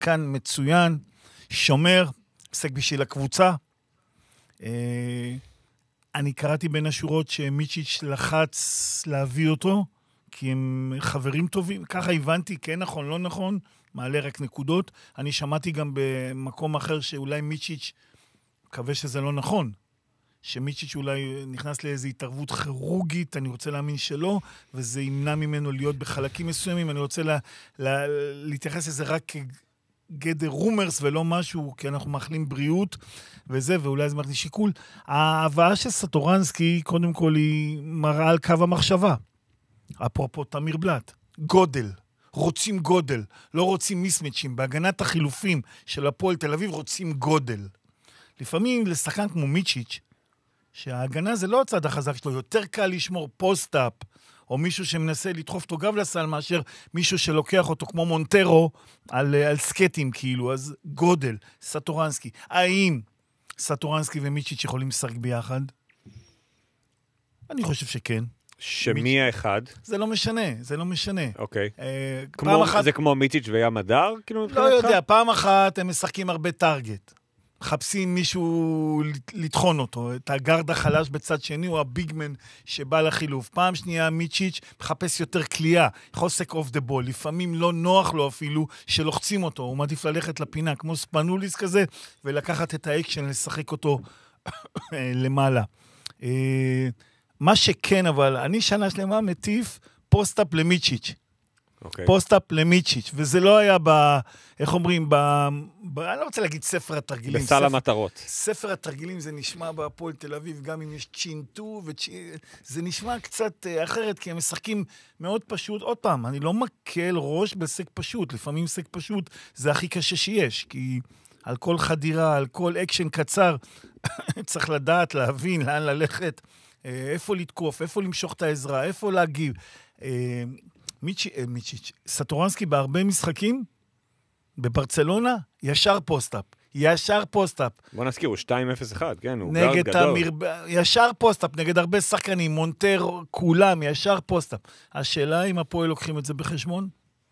שחקן מצוין, שומר, עסק בשביל הקבוצה. אני קראתי בין השורות שמיצ'יץ' לחץ להביא אותו, כי הם חברים טובים, ככה הבנתי, כן נכון, לא נכון, מעלה רק נקודות. אני שמעתי גם במקום אחר שאולי מיצ'יץ', מקווה שזה לא נכון, שמיצ'יץ' אולי נכנס לאיזו התערבות כירורגית, אני רוצה להאמין שלא, וזה ימנע ממנו להיות בחלקים מסוימים, אני רוצה להתייחס לזה רק כגדר רומרס ולא משהו, כי אנחנו מאחלים בריאות וזה, ואולי זה מאחלים שיקול. ההבאה של סטורנסקי, קודם כל, היא מראה על קו המחשבה. אפרופו תמיר בלט, גודל. רוצים גודל, לא רוצים מיסמצ'ים. בהגנת החילופים של הפועל תל אביב רוצים גודל. לפעמים לשחקן כמו מיצ'יץ', שההגנה זה לא הצד החזק שלו, יותר קל לשמור פוסט-אפ, או מישהו שמנסה לדחוף אותו גב לסל, מאשר מישהו שלוקח אותו כמו מונטרו, על סקטים כאילו, אז גודל, סטורנסקי. האם סטורנסקי ומיצ'יץ' יכולים לשחק ביחד? אני חושב שכן. שמי האחד? זה לא משנה, זה לא משנה. אוקיי. זה כמו מיצ'יץ' וים הדר? לא יודע, פעם אחת הם משחקים הרבה טארגט. מחפשים מישהו לטחון אותו, את הגארד החלש בצד שני, הוא הביגמן שבא לחילוף. פעם שנייה מיצ'יץ' מחפש יותר קליעה, חוסק אוף דה בול, לפעמים לא נוח לו אפילו שלוחצים אותו, הוא מעדיף ללכת לפינה, כמו ספנוליס כזה, ולקחת את האקשן, לשחק אותו למעלה. מה שכן, אבל אני שנה שלמה מטיף פוסט-אפ למיצ'יץ'. פוסט-אפ למיצ'יץ', וזה לא היה איך אומרים, אני לא רוצה להגיד ספר התרגילים. בסל המטרות. ספר התרגילים זה נשמע בהפועל תל אביב, גם אם יש צ'ינטו, זה נשמע קצת אחרת, כי הם משחקים מאוד פשוט. עוד פעם, אני לא מקל ראש בסק פשוט, לפעמים סק פשוט זה הכי קשה שיש, כי על כל חדירה, על כל אקשן קצר, צריך לדעת, להבין, לאן ללכת, איפה לתקוף, איפה למשוך את העזרה, איפה להגיב. מיצ'יץ', סטורנסקי בהרבה משחקים, בברצלונה, ישר פוסט-אפ. בוא נזכיר, הוא 2-0-1, כן? הוא גארד גדול. ישר פוסט-אפ, נגד הרבה שחקנים, מונטר, כולם, ישר פוסט-אפ. השאלה אם הפועל לוקחים את זה בחשבון?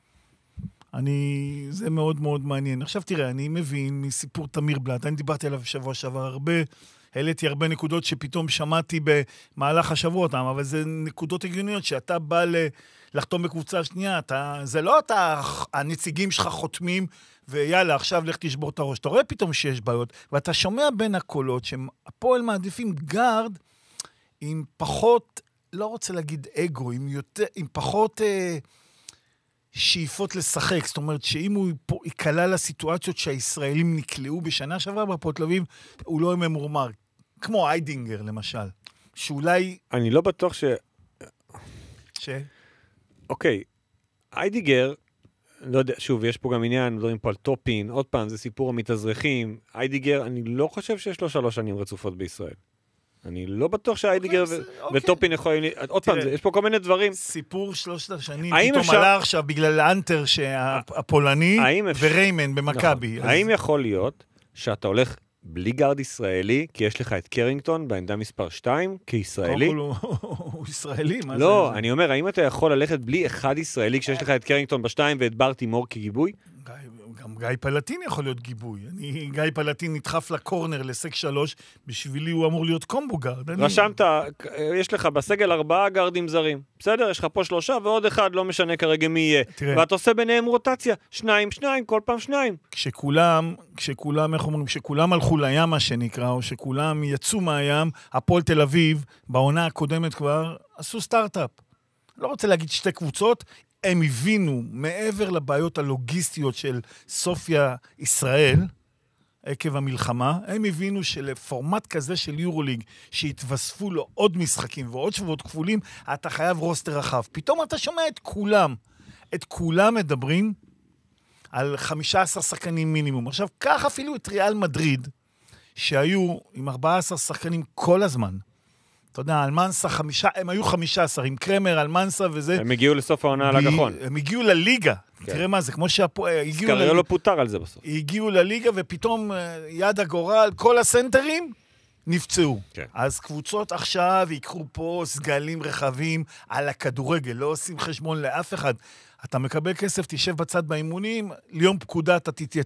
זה מאוד מאוד מעניין. עכשיו תראה, אני מבין מסיפור תמיר בלט, אני דיברתי עליו שבוע שעבר הרבה, העליתי הרבה נקודות שפתאום שמעתי במהלך השבועות, אבל זה נקודות הגיוניות שאתה בא לחתום בקבוצה השנייה, זה לא הנציגים שלך חותמים, ויאללה, עכשיו לך תשבור את הראש. אתה רואה פתאום שיש בעיות, ואתה שומע בין הקולות שהפועל מעדיפים גארד עם פחות, לא רוצה להגיד אגו, עם פחות שאיפות לשחק. זאת אומרת שאם הוא יקלה לסיטואציות שהישראלים נקלעו בשנה שעברה בהפועל תל אביב, הוא לא ממורמר. כמו איידינגר למשל. שאולי... אני לא בטוח אוקיי, איידיגר, לא יודע, שוב, יש פה גם עניין, מדברים פה על טופין, עוד פעם, זה סיפור המתאזרחים. איידיגר, אני לא חושב שיש לו 3 שנים רצופות בישראל. אני לא בטוח שאיידיגר וטופין יכולים... עוד פעם, יש פה כל מיני דברים. סיפור 3 שנים, פתאום עלה עכשיו בגלל האנטר הפולני וריימן במכבי. האם יכול להיות שאתה הולך בלי גארד ישראלי, כי יש לך את קרינגטון בעמדה מספר 2, כישראלי? הוא ישראלי, מה זה? לא, אני אומר, האם אתה יכול ללכת בלי אחד ישראלי, כשיש לך את קרינגטון ב2 ואת בר תימור כגיבוי? גם גיא פלטין יכול להיות גיבוי. גיא פלטין נדחף לקורנר לסק 3, בשבילי הוא אמור להיות קומבו גארד. רשמת, יש לך בסגל 4 גארדים זרים. בסדר, יש לך פה 3 ועוד 1, לא משנה כרגע מי יהיה. ואת עושה ביניהם רוטציה, 2, כל פעם 2. כשכולם, איך אומרים, כשכולם הלכו לים, מה שנקרא, או שכולם יצאו מהים, הפועל תל אביב, בעונה הקודמת כבר, עשו סטארט-אפ. לא רוצה להגיד 2 קבוצות, הם הבינו, מעבר לבעיות הלוגיסטיות של סופיה ישראל, עקב המלחמה, הם הבינו שלפורמט כזה של יורוליג, שהתווספו לו עוד משחקים ועוד שבועות כפולים, אתה חייב רוסטר רחב. פתאום אתה שומע את כולם מדברים על 15 שחקנים מינימום. עכשיו, קח אפילו את ריאל מדריד, שהיו עם 14 שחקנים כל הזמן. אתה יודע, אלמנסה, הם היו 15, עם קרמר, אלמנסה וזה. הם הגיעו לסוף העונה על הגחון. הם הגיעו לליגה. תראה מה זה, כמו סקריה לא פוטר על זה בסוף. הגיעו לליגה ופתאום יד הגורל, כל הסנטרים נפצעו. אז קבוצות עכשיו ייקחו פה סגלים רחבים על הכדורגל, לא עושים חשבון לאף אחד. אתה מקבל כסף, תשב בצד באימונים, ליום פקודה אתה